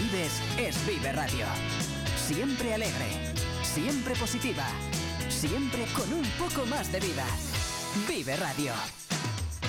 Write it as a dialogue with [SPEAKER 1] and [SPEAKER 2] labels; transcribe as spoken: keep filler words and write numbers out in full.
[SPEAKER 1] vives es Vive Radio. Siempre alegre, siempre positiva, siempre con un poco más de vida. Vive Radio.